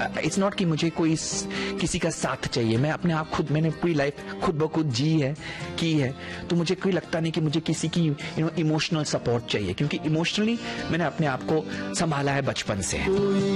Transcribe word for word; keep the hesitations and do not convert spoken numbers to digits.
It's not कि मुझे कोई किसी का साथ चाहिए, मैं अपने आप खुद, मैंने पूरी लाइफ खुद ब खुद जी है, की है, तो मुझे कोई लगता नहीं कि मुझे किसी की यू नो इमोशनल सपोर्ट चाहिए, क्योंकि इमोशनली मैंने अपने आप को संभाला है बचपन से।